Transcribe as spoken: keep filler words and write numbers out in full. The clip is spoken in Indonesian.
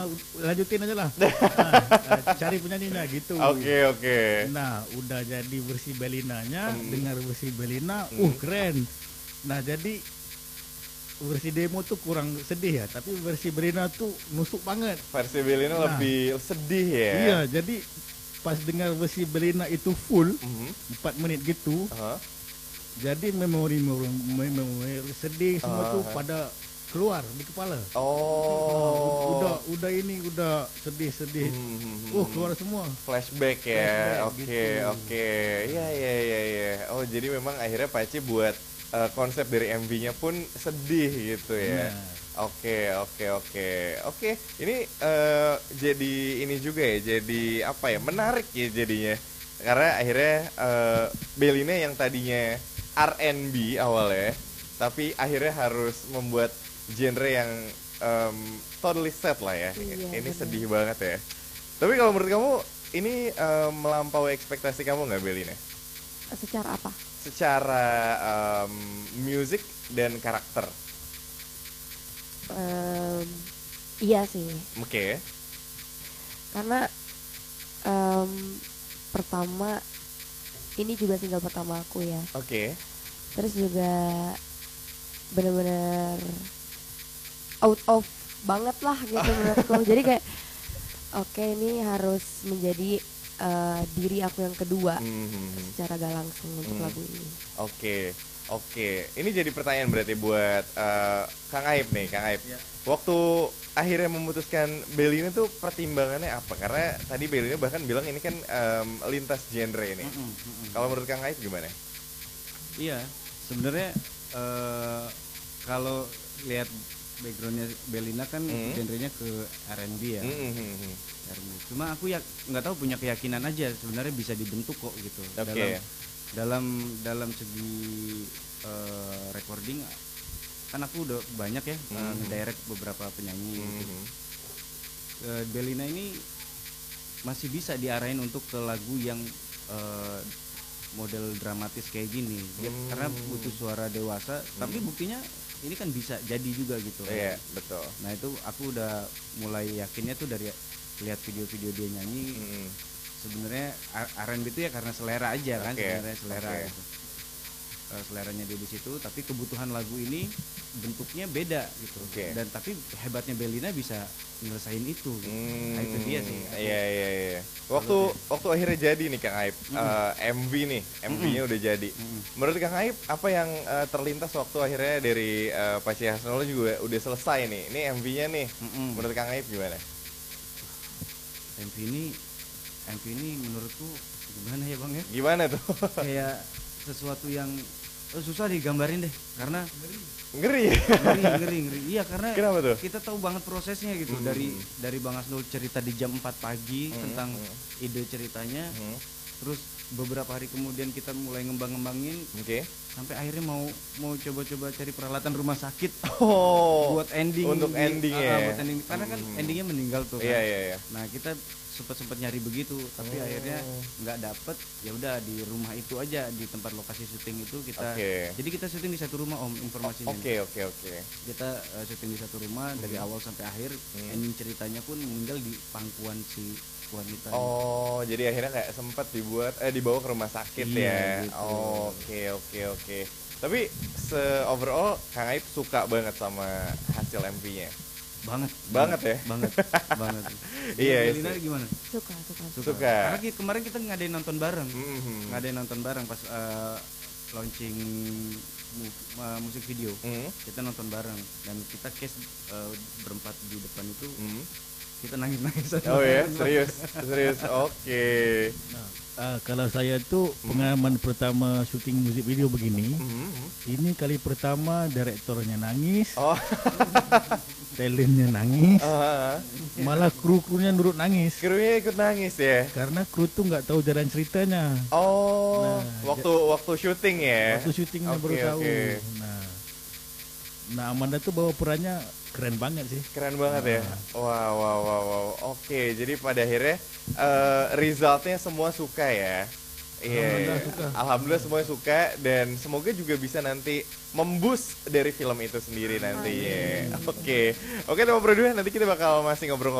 uh, lanjutin aja lah. Nah, uh, cari penyanyinya gitu. Oke okay, oke. Okay. Nah udah jadi versi Belinanya, hmm. dengar versi Belina, hmm. uh keren. Nah jadi versi demo tuh kurang sedih ya, tapi versi Belina tuh nusuk banget. Versi Belina nah, lebih sedih ya. Iya, jadi pas dengar versi Belina itu full mm-hmm. empat menit gitu. Uh-huh. Jadi memori memori, memori sedih semua uh-huh. tuh pada keluar di kepala. Oh. Udah udah ini udah sedih-sedih. Hmm. Uh keluar semua. Flashback ya. Oke oke. Okay. Iya iya iya iya. Oh jadi memang akhirnya Paci buat uh, konsep dari M V-nya pun sedih gitu ya. Oke oke oke. Oke, ini uh, jadi ini juga ya. Jadi apa ya? Menarik ya jadinya. Karena akhirnya uh, Belina yang tadinya R and B awalnya, tapi akhirnya harus membuat genre yang um, totally sad lah ya. Iya, ini bener. Sedih banget ya. Tapi kalau menurut kamu ini um, melampaui ekspektasi kamu nggak, Belina? Secara apa? Secara um, music dan karakter. Um, iya sih. Oke. Okay. Karena um, pertama ini juga single pertama aku ya. Oke. Okay. Terus juga benar-benar out of banget lah gitu menurutku. Jadi kayak oke okay, ini harus menjadi uh, diri aku yang kedua mm-hmm. secara gak langsung untuk mm. lagu ini. Oke okay, oke. Okay. Ini jadi pertanyaan berarti buat uh, Kang Aib nih, Kang Aib. Ya. Waktu akhirnya memutuskan Belina tuh pertimbangannya apa? Karena tadi Belina bahkan bilang ini kan um, lintas genre ini. Mm-hmm, mm-hmm. Kalau menurut Kang Aib gimana? Iya, sebenarnya uh, kalau lihat backgroundnya Belina kan mm. genrenya ke R and B ya. Mm-hmm. R and B. Cuma aku ya nggak tahu punya keyakinan aja sebenarnya bisa dibentuk kok gitu. Okay. Dalam dalam dalam segi uh, recording kan aku udah banyak ya mm-hmm. uh, direct beberapa penyanyi. Mm-hmm. Gitu. Uh, Belina ini masih bisa diarahin untuk ke lagu yang uh, model dramatis kayak gini. Dia, mm. karena butuh suara dewasa, mm. tapi buktinya ini kan bisa jadi juga gitu. Iya, betul. Nah itu aku udah mulai yakinnya tuh dari lihat video-video dia nyanyi. Mm. Sebenarnya R and B itu ya karena selera aja kan, okay. sebenarnya selera. Okay. Gitu. Uh, seleranya dia di situ, tapi kebutuhan lagu ini bentuknya beda gitu. Okay. Dan tapi hebatnya Belina bisa nyelesain itu. Gitu. Mm. Nah itu dia sih. Iya iya iya. Waktu waktu akhirnya jadi nih Kang Aib, mm. uh, M V nih, M V-nya mm. udah jadi. Mm. Menurut Kang Aib apa yang uh, terlintas waktu akhirnya dari uh, Paci Hasnolo juga udah selesai nih. Ini M V-nya nih. Mm-mm. Menurut Kang Aib gimana? M V ini M V ini menurutku gimana ya Bang ya? Gimana tuh? Kayak sesuatu yang oh, susah digambarin deh karena ngeri ngeri ngeri ngeri iya karena kenapa tuh? Kita tahu banget prosesnya gitu hmm. dari dari Bang Hasnul cerita di jam empat pagi hmm. tentang hmm. ide ceritanya hmm. terus beberapa hari kemudian kita mulai ngembang-ngembangin okay. sampai akhirnya mau mau coba-coba cari peralatan rumah sakit oh, buat ending untuk di, ending uh, ya buat ending karena kan hmm. endingnya meninggal tuh iya kan? iya iya Nah kita sempet-sempet nyari begitu tapi oh. akhirnya nggak dapet ya udah di rumah itu aja di tempat lokasi syuting itu kita okay. jadi kita syuting di satu rumah om informasinya oke oke oke kita uh, syuting di satu rumah hmm. dari awal sampai akhir hmm. ending ceritanya pun meninggal di pangkuan si wanita oh ini. Jadi akhirnya kayak sempet dibuat eh dibawa ke rumah sakit iya, ya gitu. oke oke oke tapi se overall Kang Aib suka banget sama hasil M V-nya banget banget ya banget banget iya Belina gimana suka suka suka, suka. Karena kita, kemarin kita ngadain nonton bareng mm-hmm. ngadain nonton bareng pas uh, launching mu- uh, musik video mm-hmm. kita nonton bareng dan kita case uh, berempat di depan itu mm-hmm. kita nangis-nangis oh ya serius serius oke okay. Nah, uh, kalau saya tuh pengalaman mm-hmm. pertama syuting musik video begini mm-hmm. ini kali pertama direktornya nangis oh. talentnya nangis, uh-huh. malah kru-krunya nurut nangis. Krunya ikut nangis ya? Karena kru tuh nggak tahu jalan ceritanya. Oh, nah, waktu j- waktu syuting ya? Waktu syutingnya okay, baru tahu. Okay. Nah, nah Amanda tuh bawa perannya keren banget sih. Keren banget nah. ya? Wow, wow, wow, wow. Oke, jadi pada akhirnya uh, resultnya semua suka ya? Iya, Alhamdulillah, suka. Alhamdulillah semuanya suka dan semoga juga bisa nanti memboost dari film itu sendiri nanti ya. Oke, oke teman berdua nanti kita bakal masih ngobrol-ngobrol